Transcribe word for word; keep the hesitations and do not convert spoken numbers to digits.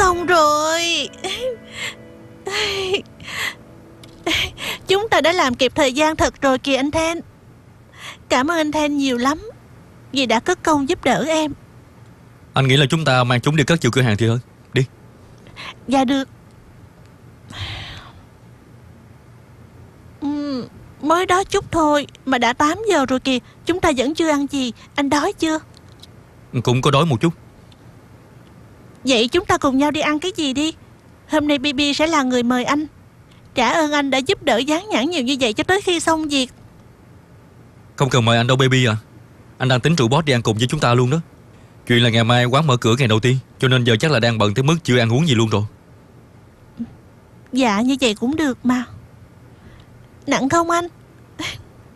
xong rồi. Chúng ta đã làm kịp thời gian thật rồi kìa anh Then. Cảm ơn anh Then nhiều lắm vì đã cất công giúp đỡ em. Anh nghĩ là chúng ta mang chúng đi cất chữ cửa hàng thì hơn. Đi. Dạ được. uhm, Mới đó chút thôi mà đã tám giờ rồi kìa. Chúng ta vẫn chưa ăn gì. Anh đói chưa? Cũng có đói một chút. Vậy chúng ta cùng nhau đi ăn cái gì đi. Hôm nay Bibi sẽ là người mời anh. Trả ơn anh đã giúp đỡ dán nhãn nhiều như vậy cho tới khi xong việc. Không cần mời anh đâu baby à. Anh đang tính rủ boss đi ăn cùng với chúng ta luôn đó. Chuyện là ngày mai quán mở cửa ngày đầu tiên, cho nên giờ chắc là đang bận tới mức chưa ăn uống gì luôn rồi. Dạ như vậy cũng được mà. Nặng không anh?